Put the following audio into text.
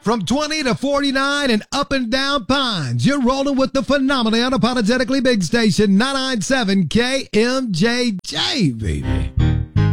From 20 to 49 and up and down Pines, you're rolling with the phenomenally unapologetically big station, 997 KMJJ, baby.